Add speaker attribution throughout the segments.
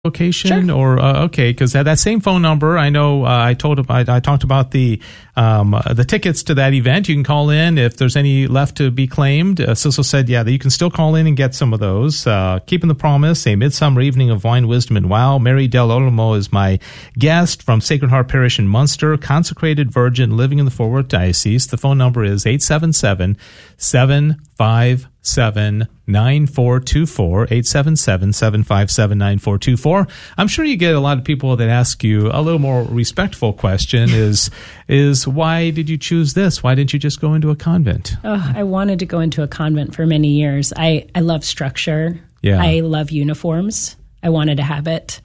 Speaker 1: location?
Speaker 2: Sure.
Speaker 1: Or okay, because that same phone number, I know I talked about the tickets to that event. You can call in if there's any left to be claimed. Sissel said, that you can still call in and get some of those. Keeping the Promise, a Midsummer Evening of Wine, Wisdom, and Wow. Mary Del Olmo is my guest from Sacred Heart Parish in Munster, consecrated virgin living in the Fort Worth Diocese. The phone number is 877-757-9424, 877-757-9424. I'm sure you get a lot of people that ask you a little more respectful question is why did you choose this? Why didn't you just go into a convent?
Speaker 2: Oh, I wanted to go into a convent for many years. I love structure.
Speaker 1: Yeah.
Speaker 2: I love uniforms. I wanted to have it.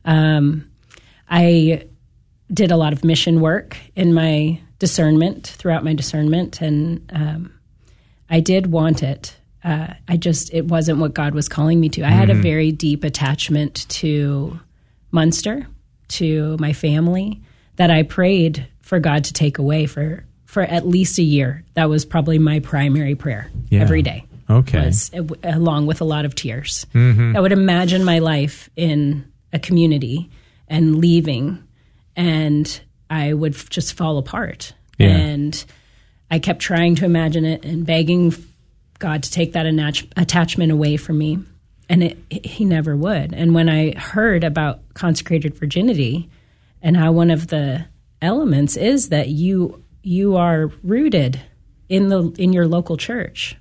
Speaker 2: I did a lot of mission work in my discernment, throughout my discernment, and I did want it. It wasn't what God was calling me to. I had a very deep attachment to Munster, to my family, that I prayed for God to take away for at least a year. That was probably my primary prayer every day.
Speaker 1: Okay.
Speaker 2: Along with a lot of tears. I would imagine my life in a community and leaving, and I would just fall apart.
Speaker 1: Yeah.
Speaker 2: And I kept trying to imagine it and begging God to take that attachment away from me, and he never would. And when I heard about consecrated virginity and how one of the elements is that you are rooted in your local church,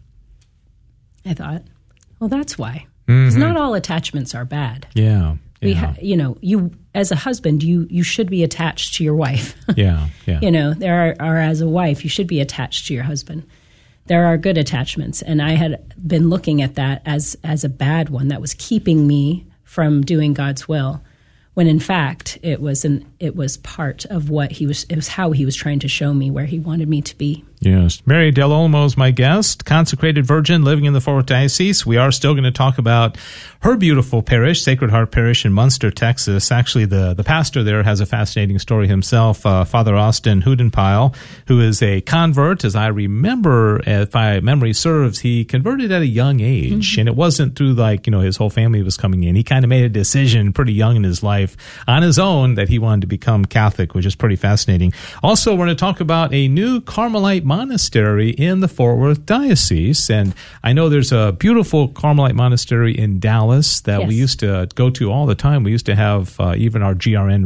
Speaker 2: I thought, well, that's why. Because not all attachments are bad.
Speaker 1: Yeah.
Speaker 2: You as a husband, you should be attached to your wife.
Speaker 1: Yeah.
Speaker 2: There are as a wife, you should be attached to your husband. There are good attachments, and I had been looking at that as a bad one that was keeping me from doing God's will, when in fact it was part of it was how he was trying to show me where he wanted me to be.
Speaker 1: Yes. Mary Del Olmo is my guest, consecrated virgin living in the Fort Worth Diocese. We are still going to talk about her beautiful parish, Sacred Heart Parish in Munster, Texas. Actually, the pastor there has a fascinating story himself, Father Austin Hudenpyle, who is a convert. As I remember, if my memory serves, he converted at a young age, and it wasn't through his whole family was coming in. He kind of made a decision pretty young in his life on his own that he wanted to become Catholic, which is pretty fascinating. Also, we're going to talk about a new Carmelite monastery in the Fort Worth Diocese, and I know there's a beautiful Carmelite monastery in Dallas that we used to go to all the time. We used to have even our GRN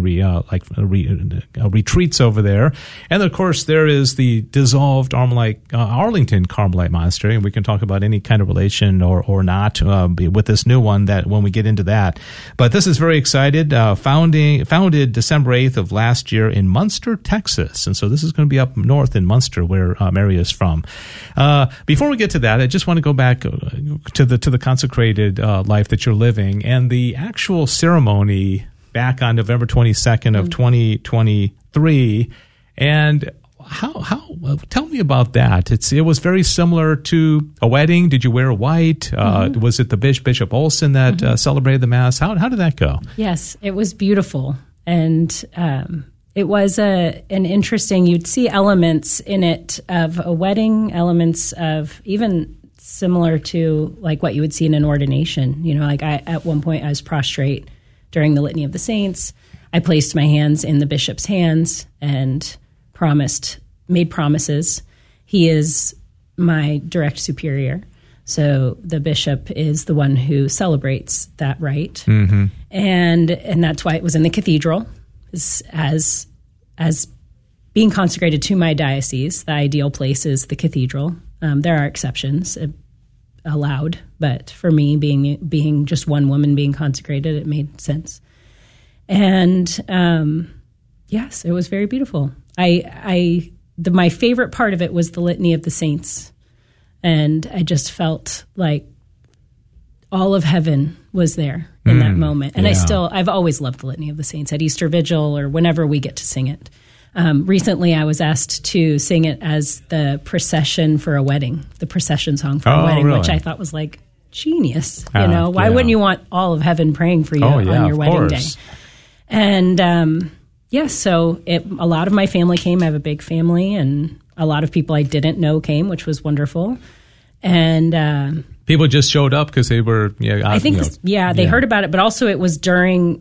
Speaker 1: retreats over there, and of course there is the dissolved Arlington Carmelite Monastery, and we can talk about any kind of relation or not with this new one that when we get into that. But this is very excited. Founded December 8th of last year in Munster, Texas, and so this is going to be up north in Munster, where Mary is from. Before we get to that, I just want to go back to the consecrated life that you're living, and the actual ceremony back on November 22nd of 2023. And how tell me about that. It was very similar to a wedding. Did you wear white? Was it the Bishop Olson that celebrated the Mass? How did that go?
Speaker 2: Yes, it was beautiful, and it was an interesting. You'd see elements in it of a wedding, elements of even similar to what you would see in an ordination. At one point I was prostrate during the Litany of the Saints. I placed my hands in the bishop's hands and made promises. He is my direct superior, so the bishop is the one who celebrates that rite, and that's why it was in the cathedral. As being consecrated to my diocese, the ideal place is the cathedral. There are exceptions allowed, but for me, being just one woman being consecrated, it made sense. And yes, it was very beautiful. My favorite part of it was the Litany of the Saints, and I just felt like all of heaven was there in that moment. And I've always loved the Litany of the Saints at Easter Vigil or whenever we get to sing it. Recently, I was asked to sing it as the procession for a wedding, the procession song for a wedding, which I thought was genius. Why wouldn't you want all of heaven praying for you on your wedding day? And so a lot of my family came. I have a big family, and a lot of people I didn't know came, which was wonderful. And
Speaker 1: People just showed up because they were.
Speaker 2: I think they heard about it, but also it was during